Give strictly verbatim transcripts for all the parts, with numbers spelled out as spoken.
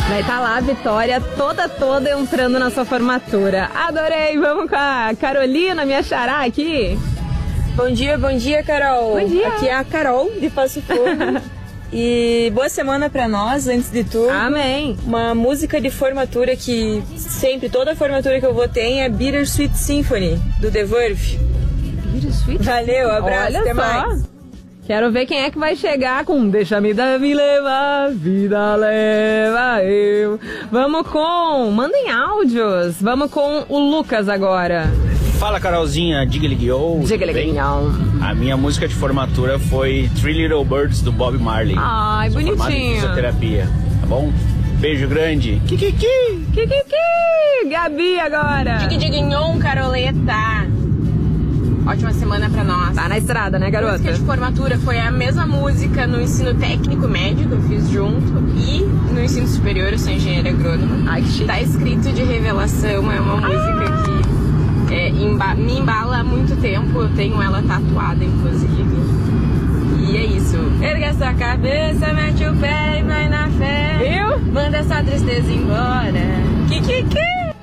Vai estar lá a Vitória toda, toda entrando na sua formatura. Adorei! Vamos com a Carolina, minha xará aqui. Bom dia, bom dia, Carol. Bom dia. Aqui é a Carol, de Passo Fundo. E boa semana pra nós, antes de tudo. Amém. Uma música de formatura que sempre, toda formatura que eu vou ter é Bittersweet Symphony, do The Verve. Bittersweet? Valeu, abraço, Olha até só. mais. Quero ver quem é que vai chegar com Deixa-me me levar, vida leva eu. Vamos com... Mandem áudios. Vamos com o Lucas agora. Fala, Carolzinha, diga-lhe-guiou. Diga-lhe-guiou. A minha música de formatura foi Three Little Birds, do Bob Marley. Ai, Sou formado em bonitinho. fisioterapia, tá bom? Beijo grande. Kikiki. Kikiki. Gabi agora. Diga-diga-nhon, Caroleta. Ótima semana pra nós. Tá na estrada, né, garota? A música de formatura foi a mesma música no ensino técnico médio que eu fiz junto e no ensino superior, eu sou engenheira agrônoma. Ai, que chique. Tá escrito de revelação, é uma música que é, emba- me embala há muito tempo, eu tenho ela tatuada, inclusive. E é isso. Erga essa cabeça, mete o pé e vai na fé. Viu? Manda essa tristeza embora. Kikiki!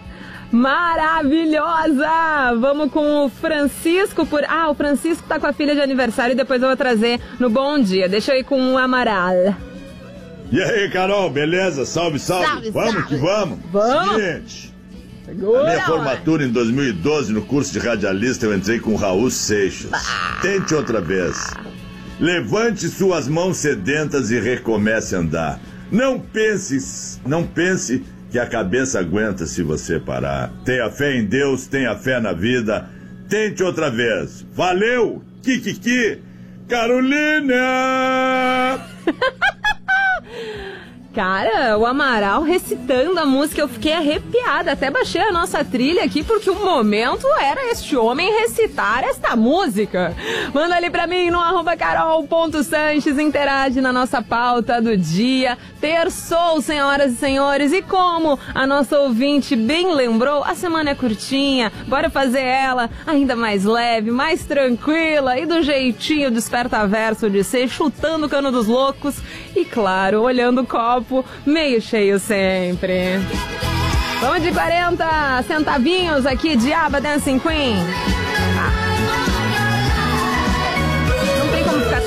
Maravilhosa! Vamos com o Francisco por... Ah, o Francisco tá com a filha de aniversário e depois eu vou trazer no Bom Dia. Deixa eu ir com o Amaral. E aí, Carol, beleza? Salve, salve. Salve, vamos salve. que vamos. Vamos. Gente, Segura, a minha ué. formatura em dois mil e doze, no curso de radialista, eu entrei com o Raul Seixas. Tente outra vez. Levante suas mãos sedentas e recomece a andar. Não pense, não pense que a cabeça aguenta se você parar. Tenha fé em Deus, tenha fé na vida. Tente outra vez. Valeu! Kikiki! Carolina! Cara, o Amaral recitando a música, eu fiquei arrepiada. Até baixei a nossa trilha aqui, porque o momento era este homem recitar esta música. Manda ali pra mim no arroba carol.sanches, interage na nossa pauta do dia. Terçou, senhoras e senhores, e como a nossa ouvinte bem lembrou, a semana é curtinha, bora fazer ela ainda mais leve, mais tranquila e do jeitinho desperta-verso de ser, chutando o cano dos loucos e, claro, olhando o copo meio cheio sempre. Vamos de quarenta centavinhos aqui de Aba Dancing Queen.